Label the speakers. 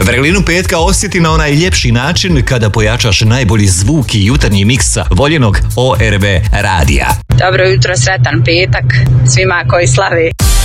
Speaker 1: Vrelinu petka osjeti na onaj ljepši način kada pojačaš najbolji zvuk i jutarnji miks sa voljenog ORB radija.
Speaker 2: Dobro jutro, sretan petak svima koji slave.